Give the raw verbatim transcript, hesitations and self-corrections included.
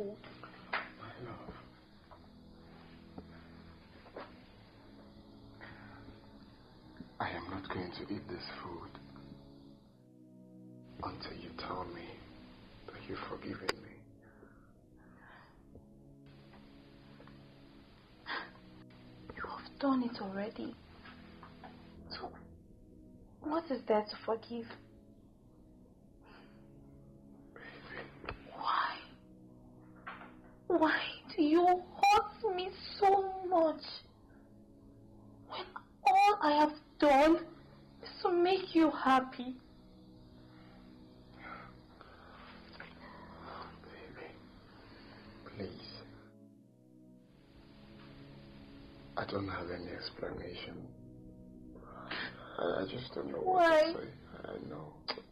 food. My love. I am not going to eat this food until you tell me that you've forgiven me. You have done it already. So, what is there to forgive? Baby. Why? Why do you hurt me so much? When all I have done is to make you happy. Baby, please. I don't have any explanation. I, I just don't know what Why? to say. I know.